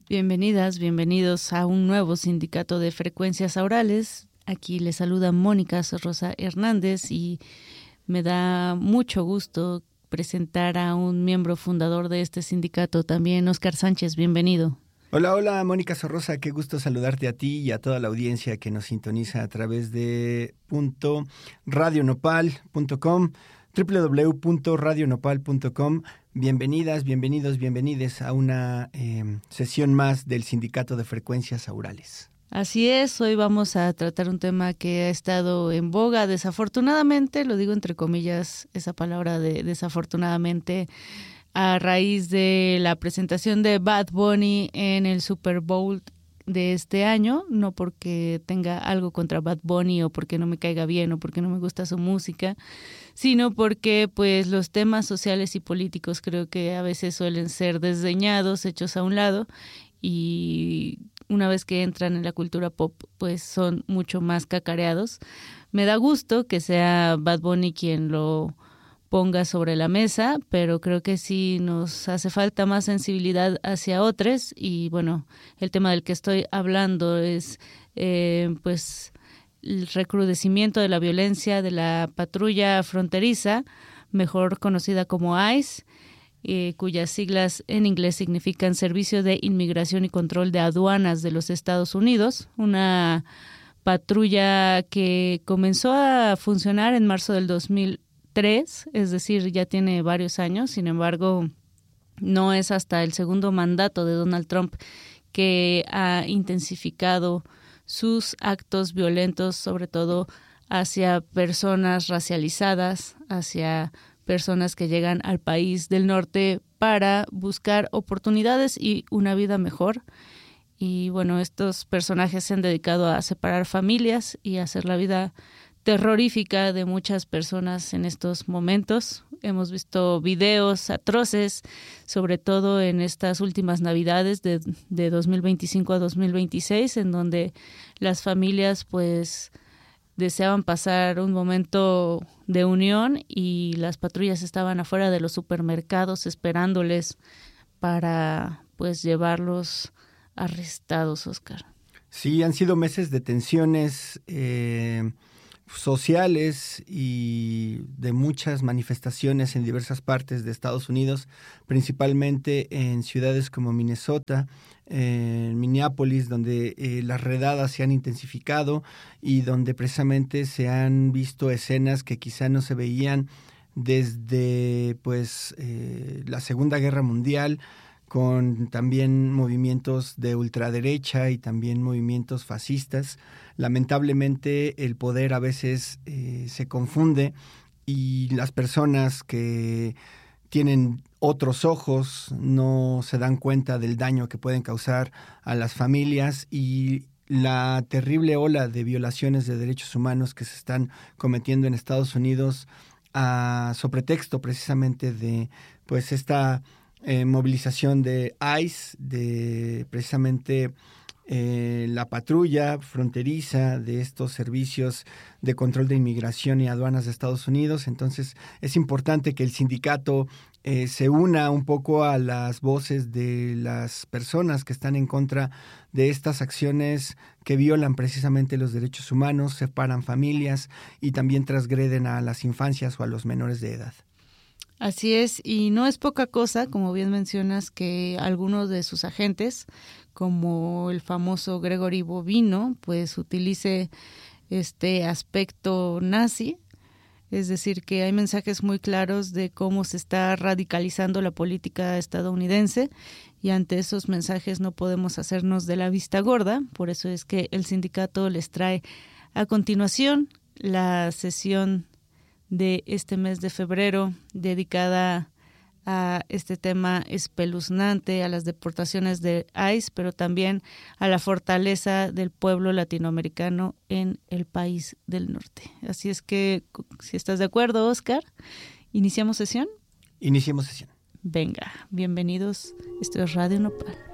Bienvenidas, bienvenidos a un nuevo sindicato de frecuencias aurales. Aquí les saluda Mónica Rosa Hernández y me da mucho gusto presentar a un miembro fundador de este sindicato también, Óscar Sánchez. Bienvenido. Hola, Mónica Sorrosa, qué gusto saludarte a ti y a toda la audiencia que nos sintoniza a través de radionopal.com, www.radionopal.com. Bienvenidas, bienvenidos, bienvenides a una sesión más del Sindicato de Frecuencias Aurales. Así es, hoy vamos a tratar un tema que ha estado en boga, desafortunadamente, lo digo entre comillas, esa palabra de desafortunadamente, a raíz de la presentación de Bad Bunny en el Super Bowl de este año, no porque tenga algo contra Bad Bunny o porque no me caiga bien o porque no me gusta su música, sino porque pues los temas sociales y políticos creo que a veces suelen ser desdeñados, hechos a un lado, y una vez que entran en la cultura pop pues son mucho más cacareados. Me da gusto que sea Bad Bunny quien lo ponga sobre la mesa, pero creo que sí nos hace falta más sensibilidad hacia otros. Y bueno, el tema del que estoy hablando es pues el recrudecimiento de la violencia de la patrulla fronteriza, mejor conocida como ICE, cuyas siglas en inglés significan Servicio de Inmigración y Control de Aduanas de los Estados Unidos, una patrulla que comenzó a funcionar en marzo del 2003, es decir, ya tiene varios años. Sin embargo, no es hasta el segundo mandato de Donald Trump que ha intensificado sus actos violentos, sobre todo hacia personas racializadas, hacia personas que llegan al país del norte para buscar oportunidades y una vida mejor. Y bueno, estos personajes se han dedicado a separar familias y a hacer la vida terrorífica de muchas personas en estos momentos. Hemos visto videos atroces, sobre todo en estas últimas Navidades de 2025 a 2026, en donde las familias pues deseaban pasar un momento de unión y las patrullas estaban afuera de los supermercados esperándoles para pues llevarlos arrestados, Óscar. Sí, han sido meses de tensiones sociales y de muchas manifestaciones en diversas partes de Estados Unidos, principalmente en ciudades como Minnesota, en Minneapolis, donde las redadas se han intensificado y donde precisamente se han visto escenas que quizá no se veían desde la Segunda Guerra Mundial, con también movimientos de ultraderecha y también movimientos fascistas. Lamentablemente el poder a veces se confunde y las personas que tienen otros ojos no se dan cuenta del daño que pueden causar a las familias y la terrible ola de violaciones de derechos humanos que se están cometiendo en Estados Unidos sobre pretexto precisamente de pues esta movilización de ICE, de precisamente la patrulla fronteriza de estos servicios de control de inmigración y aduanas de Estados Unidos. Entonces es importante que el sindicato se una un poco a las voces de las personas que están en contra de estas acciones que violan precisamente los derechos humanos, separan familias y también transgreden a las infancias o a los menores de edad. Así es, y no es poca cosa, como bien mencionas, que algunos de sus agentes, como el famoso Gregory Bovino, pues utilice este aspecto nazi. Es decir, que hay mensajes muy claros de cómo se está radicalizando la política estadounidense y ante esos mensajes no podemos hacernos de la vista gorda. Por eso es que el sindicato les trae a continuación la sesión de este mes de febrero dedicada a este tema espeluznante, a las deportaciones de ICE, pero también a la fortaleza del pueblo latinoamericano en el país del norte. Así es que, si estás de acuerdo, Óscar, ¿iniciamos sesión? Iniciemos sesión. Venga, bienvenidos. Esto es Radio Nopal.